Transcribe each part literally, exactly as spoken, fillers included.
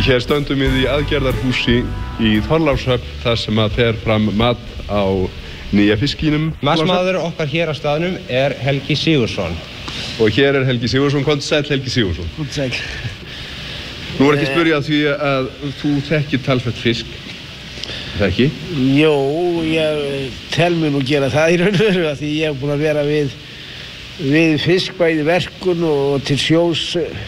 Hér stöndum við í aðgerðarhúsi í Þorlákshöfn þar sem að fer fram mat á nýja fiskinum. Matsmaður okkar hér á staðnum er Helgi Sigurðsson. Og hér er Helgi Sigurðsson. Komdu sæll, Helgi Sigurðsson. Komdu sæll. Nú er ekki að spyrja því að þú þekkir talsvert fisk. Það ekki? Jó, ég tel mig nú gera það í raun og veru því ég hef búin að vera við, við fisk bæði verkun og til sjós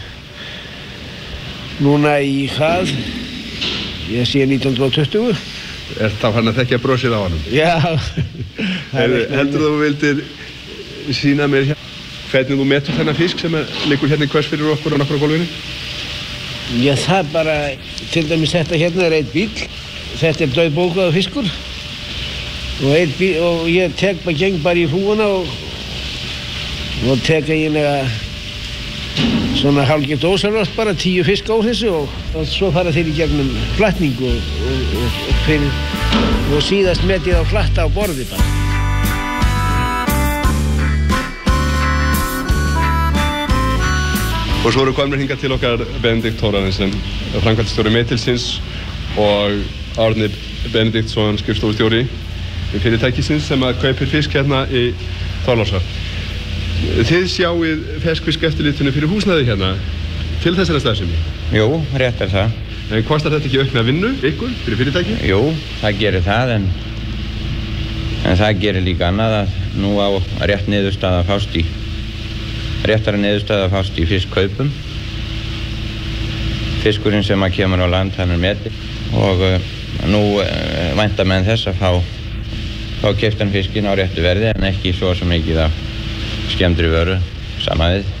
núna í hvað? Ég sé nítján hundruð og tuttugu. Er það hann að þekkja brosið á honum? Já. Heldur þú vildir sýna mér hérna hvernig þú metur þennan fisk sem liggur hérna í hvers fyrir okkur á nokkru gólfinu? Já, það bara, til dæmis þetta hérna er einn bíll. Þetta er dauðbókaður fiskur og, bíl, og ég tek bara geng bara í hrúuna og, og tek eiginlega svona hálfgert ósarvast bara tíu fisk á þessu og, og svo fara þeir í gegnum flatningu og, og, og, fyrir, og síðast metið á flatta á borði bara. Og svo eru komnir hingað til okkar Benedikt Thorarinsson, framkvæmdastjóri Metilsins og Árni Benediktsson, skrifstofustjóri fyrirtækisins sem að kaupir fisk hérna í Þorlákshöfn. Þið sjáið ferskfiskeftirlitinu fyrir húsnæði hérna til þessara starfsemi? Jú, rétt er það. En kostar þetta ekki aukna vinnu ykkur fyrir fyrirtæki? Jú, það gerir það en, en það gerir líka annað að nú á rétt niðurstaða að fást í réttara niðurstaða að fást í fiskkaupum. Fiskurinn sem að kemur á land hann er metinn og uh, nú uh, vænta menn þess að fá, fá keyptan fiskinn á réttu verði en ekki svo sem mikið af skemmdri vöru saman við.